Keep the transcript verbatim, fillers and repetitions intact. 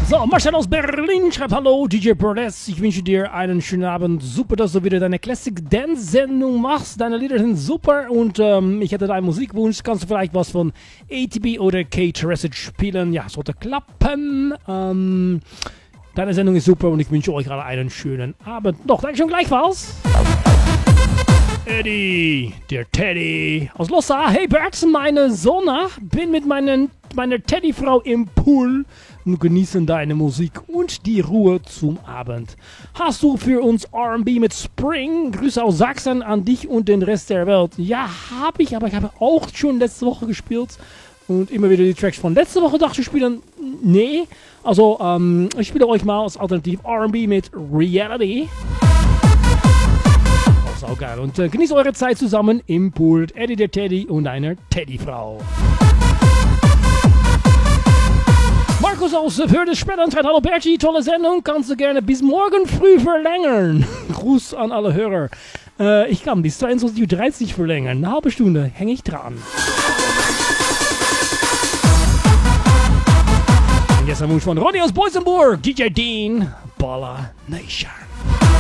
So, Marcel aus Berlin schreibt Hallo, D J Burles. Ich wünsche dir einen schönen Abend. Super, dass du wieder deine Classic Dance Sendung machst. Deine Lieder sind super und ähm, ich hätte deinen Musikwunsch. Kannst du vielleicht was von A T B oder K-Terracid spielen? Ja, sollte klappen. Ähm, deine Sendung ist super und ich wünsche euch alle einen schönen Abend. Noch, danke schon gleichfalls. Eddie, der Teddy aus Lossa. Hey Bert, meine Sonna. Bin mit meinen, meiner Teddyfrau im Pool und genießen deine Musik und die Ruhe zum Abend. Hast du für uns R and B mit Spring? Grüße aus Sachsen an dich und den Rest der Welt. Ja, habe ich, aber ich habe auch schon letzte Woche gespielt und immer wieder die Tracks von letzte Woche dachte ich spielen. Nee, also ähm, ich spiele euch mal als Alternativ R and B mit Reality. Auch geil. Und äh, genießt eure Zeit zusammen im Pool. Eddie der Teddy und eine Teddyfrau. Markus aus Hürde Spellentreit. Hallo Berti, tolle Sendung. Kannst du gerne bis morgen früh verlängern. Gruß an alle Hörer. Äh, ich kann bis zweiundzwanzig Uhr dreißig verlängern. Eine halbe Stunde hänge ich dran. Und jetzt ein Wunsch von Ronny aus Boysenburg. D J Dean, Baller Nation.